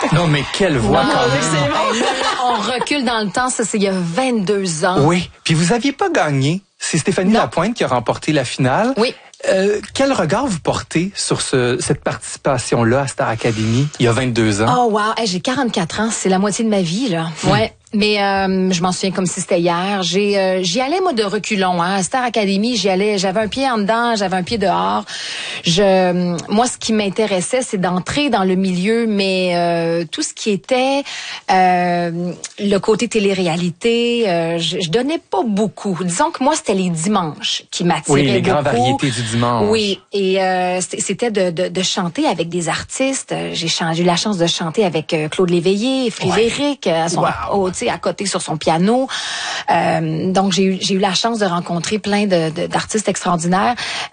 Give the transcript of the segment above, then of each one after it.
Non, mais quelle voix quand même. On recule dans le temps, ça c'est il y a 22 ans. Oui, puis vous aviez pas gagné. C'est Stéphanie Lapointe qui a remporté la finale. Oui. Quel regard vous portez sur cette participation-là à Star Academy il y a 22 ans? Oh wow, hey, j'ai 44 ans, c'est la moitié de ma vie là. Ouais. Mais je m'en souviens comme si c'était hier. J'y allais moi de reculons. À Star Academy, j'y allais. J'avais un pied en dedans, j'avais un pied dehors. Moi, ce qui m'intéressait, c'est d'entrer dans le milieu, mais tout ce qui était le côté télé-réalité, je donnais pas beaucoup. Disons que moi, c'était les dimanches qui m'attiraient beaucoup. Oui, les grandes variétés du dimanche. Oui, et c'était de chanter avec des artistes. J'ai eu la chance de chanter avec Claude Léveillé, Frédéric, à côté sur son piano. Donc j'ai eu la chance de rencontrer plein d'artistes extraordinaires.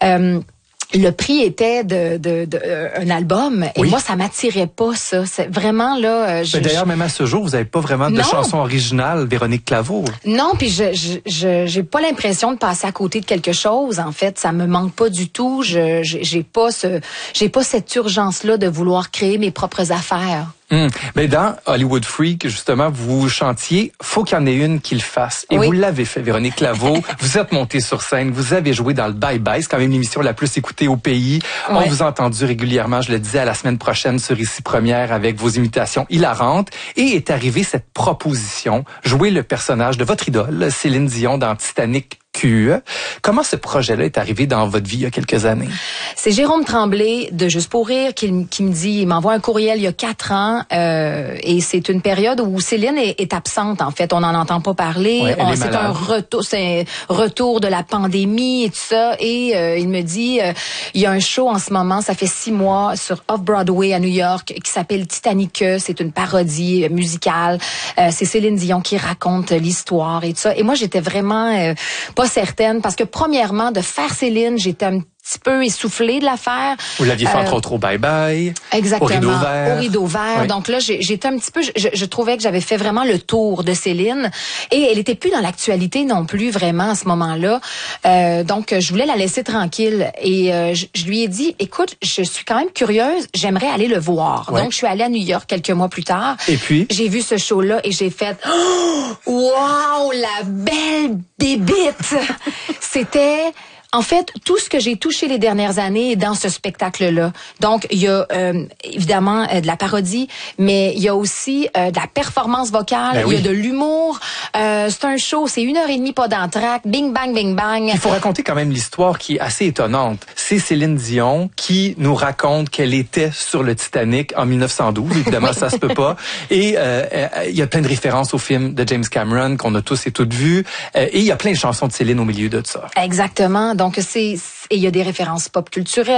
Le prix était un album et moi ça m'attirait pas ça. C'est vraiment là. D'ailleurs même à ce jour vous n'avez pas vraiment de chanson originale, Véronique Claveau. Non, puis j'ai pas l'impression de passer à côté de quelque chose. En fait, ça me manque pas du tout. J'ai pas cette urgence là de vouloir créer mes propres affaires. Mais dans Hollywood Freak, justement, vous chantiez « Faut qu'il y en ait une qui le fasse ». Et vous l'avez fait, Véronique Claveau. Vous êtes montée sur scène, vous avez joué dans le Bye Bye. C'est quand même l'émission la plus écoutée au pays. On vous a entendu régulièrement, je le disais, à la semaine prochaine sur Ici Première avec vos imitations hilarantes. Et est arrivée cette proposition, jouer le personnage de votre idole, Céline Dion, dans Titanic QE. Comment ce projet-là est arrivé dans votre vie il y a quelques années? C'est Jérôme Tremblay de Juste pour rire qui me dit, il m'envoie un courriel il y a 4 ans et c'est une période où Céline est absente en fait, on n'en entend pas parler. C'est un retour de la pandémie et tout ça et il me dit, il y a un show en ce moment, ça fait 6 mois sur Off-Broadway à New York qui s'appelle Titanic, c'est une parodie musicale. C'est Céline Dion qui raconte l'histoire et tout ça. Et moi j'étais vraiment pas certaine parce que premièrement de faire Céline, j'étais un petit peu essoufflée de l'affaire. Vous l'aviez fait entre autres au Bye Bye. Exactement. Au Rideau Vert. Oui. Donc là, j'étais un petit peu, je trouvais que j'avais fait vraiment le tour de Céline et elle était plus dans l'actualité non plus vraiment à ce moment-là. Donc je voulais la laisser tranquille et je lui ai dit, écoute, je suis quand même curieuse, j'aimerais aller le voir. Donc je suis allée à New York quelques mois plus tard. Et puis j'ai vu ce show-là et j'ai fait, wow, la belle bébite. C'était en fait, tout ce que j'ai touché les dernières années est dans ce spectacle-là. Donc, il y a évidemment de la parodie, mais il y a aussi de la performance vocale, il y a de l'humour. C'est un show, c'est 1h30 pas d'entracte, bing bang, bing bang. Il faut raconter quand même l'histoire qui est assez étonnante. C'est Céline Dion qui nous raconte qu'elle était sur le Titanic en 1912. Évidemment, ça se peut pas. Et il y a plein de références au film de James Cameron qu'on a tous et toutes vus. Et il y a plein de chansons de Céline au milieu de ça. Exactement. Donc, il y a des références pop culturelles.